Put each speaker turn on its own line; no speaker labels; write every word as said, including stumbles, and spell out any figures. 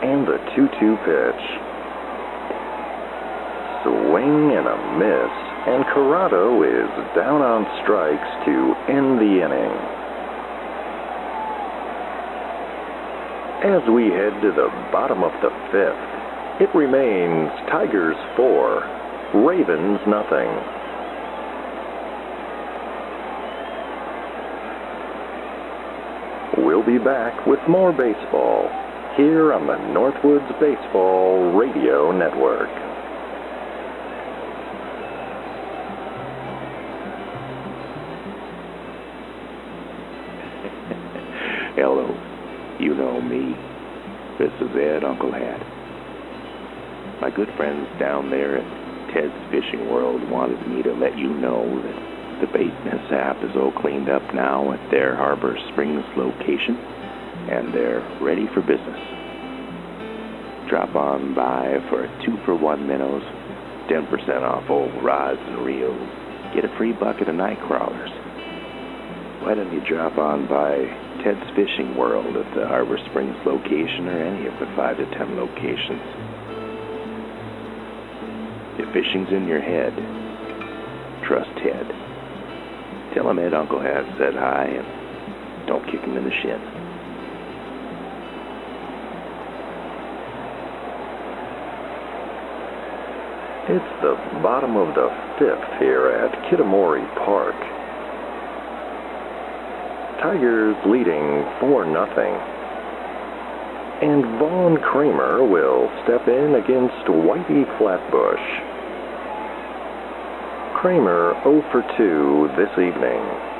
And the two two pitch. Swing and a miss, and Corrado is down on strikes to end the inning. As we head to the bottom of the fifth, it remains Tigers four, Ravens nothing. We'll be back with more baseball here on the Northwoods Baseball Radio Network.
Hello, you know me. This is Ed Uncle Hat. My good friends down there at Ted's Fishing World wanted me to let you know that the bait mishap is all cleaned up now at their Harbor Springs location, and they're ready for business. Drop on by for a two-for-one minnows, ten percent off old rods and reels, get a free bucket of night crawlers. Why don't you drop on by Ted's Fishing World at the Harbor Springs location or any of the five to ten locations? If fishing's in your head, trust Ted. Tell him Ed Uncle Hat said hi and don't kick him in the shin.
It's the bottom of the fifth here at Kitamori Park. Tigers leading four nothing. And Vaughn Kramer will step in against Whitey Flatbush. Kramer oh for two this evening.